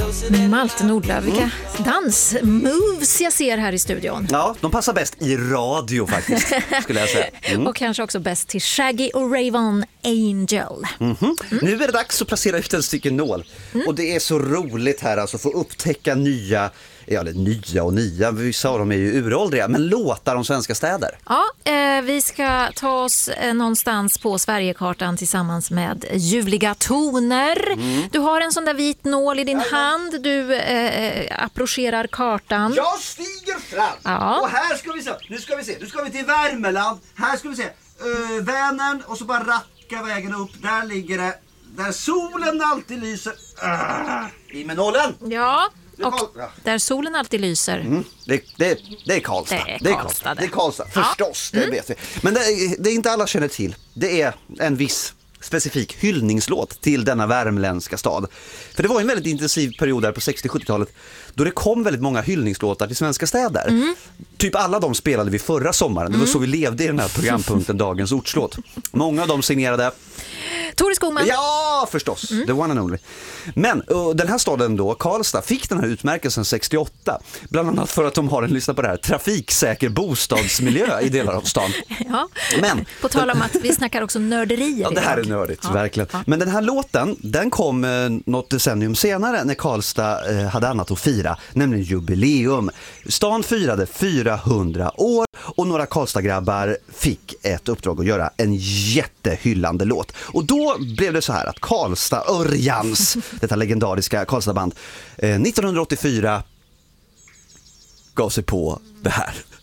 Malte Nordlöf, vilka dansmoves jag ser här i studion. Ja, de passar bäst i radio faktiskt, skulle jag säga. Och kanske också bäst till Shaggy och Rayvon Angel. Nu är det dags att placera ut en stycken nål. Och det är så roligt här alltså, få upptäcka nya, vissa av dem är ju uråldriga, men låtar om svenska städer. Ja, vi ska ta oss någonstans på Sverigekartan tillsammans med ljuvliga toner. Du har en sån där vit nål i din hand. Du approcherar kartan. Jag stiger fram. Ja. Och här ska vi se. Nu ska vi till Värmeland. Här ska vi se. Vänern och så bara racka vägen upp. Där ligger det. Där solen alltid lyser. I med nålen. Ja. Och där solen alltid lyser. Det är Karlstad. Det är Karlstad, förstås, det vet vi. Men det är inte alla känner till. Det är en viss specifik hyllningslåt till denna värmländska stad. För det var en väldigt intensiv period där på 60-70-talet då det kom väldigt många hyllningslåtar till svenska städer. Typ alla de spelade vi förra sommaren. Det var så vi levde i den här programpunkten Dagens Ortslåt. Många av dem signerade Tore Skogman. Ja, förstås. The one and only. Men den här staden då, Karlstad, fick den här utmärkelsen 68. Bland annat för att de har lyssna på det här, trafiksäker bostadsmiljö i delar av stan. Ja. Men på tal om att vi snackar också nörderier. Ja, det här är nördigt, verkligen. Ja. Men den här låten, den kom något decennium senare när Karlstad hade annat att fira, nämligen jubileum. Stan firade 400 år och några Karlstadgrabbar fick ett uppdrag att göra en jättehyllande låt. Och då blev det så här att Karlstad Örjans, detta legendariska Karlstadband, 1984 gav sig på det här.